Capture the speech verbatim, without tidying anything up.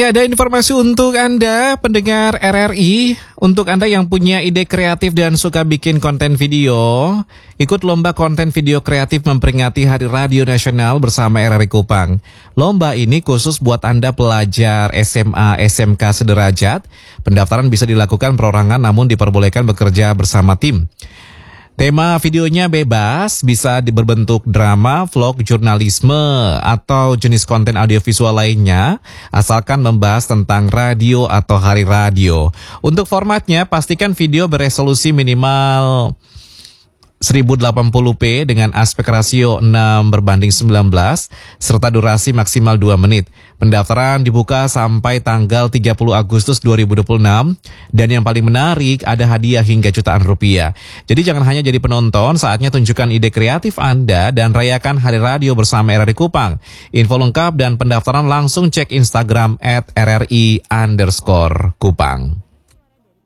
Ya, ada informasi untuk Anda, pendengar R R I. Untuk Anda yang punya ide kreatif dan suka bikin konten video, ikut lomba konten video kreatif memperingati Hari Radio Nasional bersama R R I Kupang. Lomba ini khusus buat Anda pelajar S M A S M K sederajat. Pendaftaran bisa dilakukan perorangan namun diperbolehkan bekerja bersama tim. Tema videonya bebas, bisa berbentuk drama, vlog, jurnalisme, atau jenis konten audiovisual lainnya, asalkan membahas tentang radio atau hari radio. Untuk formatnya, pastikan video beresolusi minimal seribu delapan puluh p dengan aspek rasio enam berbanding sembilan belas, serta durasi maksimal dua menit. Pendaftaran dibuka sampai tanggal tiga puluh Agustus dua ribu dua puluh enam, dan yang paling menarik ada hadiah hingga jutaan rupiah. Jadi jangan hanya jadi penonton, saatnya tunjukkan ide kreatif Anda dan rayakan Hari Radio bersama R R I Kupang. Info lengkap dan pendaftaran langsung cek Instagram at R R I underscore Kupang.